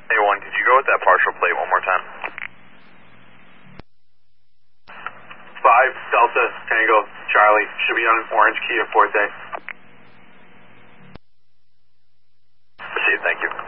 A1, could you go with that partial plate one more time? 5 Delta Tango Charlie, should be on Orange Kia Forte. Proceed, thank you.